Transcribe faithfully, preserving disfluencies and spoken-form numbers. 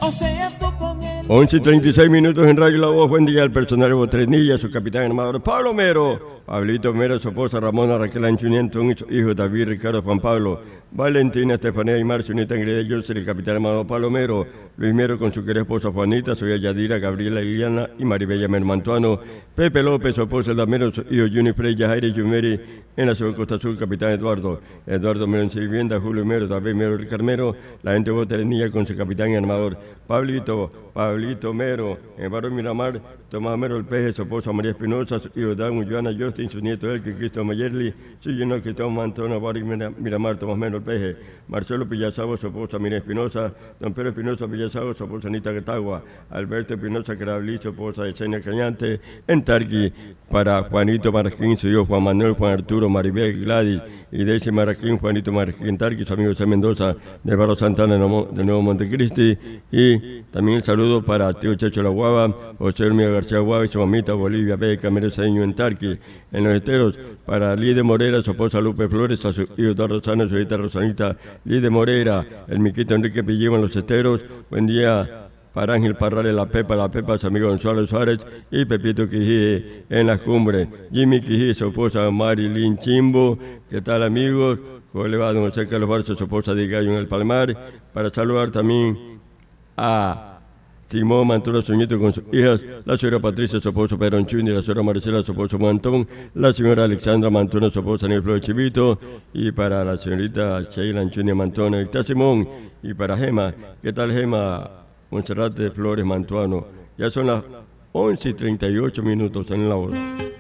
paseando con él. once y treinta y seis minutos en Radio La Voz. Buen día al personal de Botrenilla, su capitán armado Pablo Mero, Pablito Mero, su esposa Ramona Raquel Anchuniento, un hijo David Ricardo Juan Pablo, Valentina Estefanía y Marcio, Nita Ingrida José, el capitán armado Pablo Mero, Luis Mero con su querida esposa Juanita, Soya Yadira, Gabriela Liliana y Maribella Mermantuano, Pepe López, su esposa Elda Mero, su hijo Juni Frey, Jaire y Yumeri, en la ciudad de Costa Azul, capitán Eduardo, Eduardo Mero en Vivienda, Julio Mero, David Mero, Ricardo Mero, la gente de Botrenilla con su capitán y armador, Pablito, Pablito Mero, en Barrio Miramar, Tomás Mero el Peje, su esposa María Espinosa, su hijo Dan, Joana Justin, su nieto Elke, Cristo Mayerli, su lleno Cristóbal Mantona, Barrio Miramar, Tomás Mero el Peje, Marcelo Pillazabo, su esposa María Espinosa, Don Pedro Espinosa Pillazabo, su esposa Anita Getagua, Alberto Espinosa Carablí, su esposa Yesenia Cañante, en Tarqui, para Juanito Marquín, su hijo Juan Manuel, Juan Arturo, Maribel, Gladys, y Daisy Marquín, Juanito Marquín, en Tarqui, su amigo José Mendoza, de Barrio Santana, de Nuevo Montecristi, y también un saludo para tío Checho La Guava, José Hermida García Guava y su mamita Bolivia Beca Mereseño en Tarqui, en Los Esteros, para Lide Morera, su esposa Lupe Flores, a su hijo Don Rosana, su hija Rosanita Lide Morera, el miquito Enrique Pillivo en Los Esteros, buen día para Ángel Parrales, la Pepa, la Pepa, su amigo Gonzalo Suárez y Pepito Quijí en la cumbre, Jimmy Quijí, su esposa Marilyn Chimbo, ¿qué tal amigos? ¿Cómo le va don José Carlos Barça, su esposa de Gallo en el Palmar? Para saludar también a Simón Mantón, su nieto con sus hijas, la señora Patricia, su esposo Pedro Anchuni, la señora Marcela, su esposo Mantón, la señora Alexandra Mantón, su esposa Daniel Flores Chivito, y para la señorita Sheila Anchuni Mantón, ahí está Simón, y para Gema, ¿qué tal Gema? Monserrate Flores Mantuano. Ya son las once y treinta y ocho minutos en la hora.